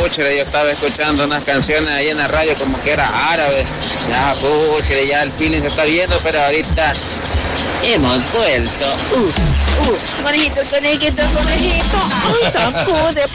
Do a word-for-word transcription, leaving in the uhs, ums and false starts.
puchile, yo estaba escuchando unas canciones ahí en la radio como que era árabe. Ya, puchile, ya el feeling se está viendo, pero ahorita hemos vuelto. Uh, uh. Conejito, conejito, conejito. Sacude